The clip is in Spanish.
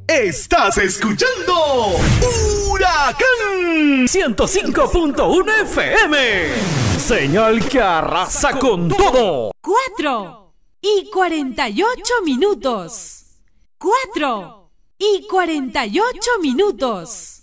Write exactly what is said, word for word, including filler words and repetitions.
Estás escuchando Huracán ciento cinco punto uno F M. Señal que arrasa con todo. Cuatro y cuarenta y ocho minutos. Cuatro y cuarenta y ocho minutos.